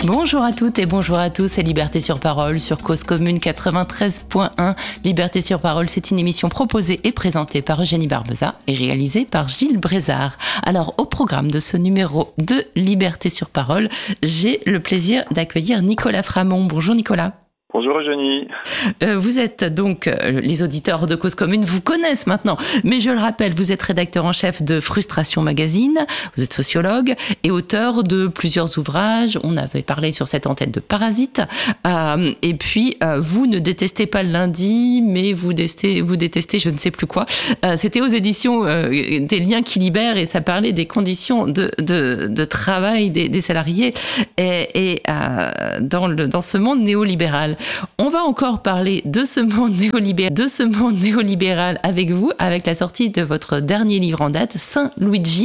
Bonjour à toutes et bonjour à tous, c'est Liberté sur Parole sur Cause Commune 93.1. Liberté sur Parole, c'est une émission proposée et présentée par Eugénie Barbeza et réalisée par Gilles Brézard. Alors, au programme de ce numéro de Liberté sur Parole, j'ai le plaisir d'accueillir Nicolas Framont. Bonjour Nicolas. Bonjour Eugénie. Vous êtes donc, les auditeurs de Cause Commune vous connaissent maintenant, mais je le rappelle, vous êtes rédacteur en chef de Frustration Magazine, vous êtes sociologue et auteur de plusieurs ouvrages. On avait parlé sur cette antenne de Parasites. Et puis, vous ne détestez pas le lundi, mais vous détestez je ne sais plus quoi. C'était aux éditions des Liens qui libèrent et ça parlait des conditions de travail des salariés et dans ce monde néolibéral. On va encore parler de ce monde néolibéral avec vous, avec la sortie de votre dernier livre en date, Saint Luigi,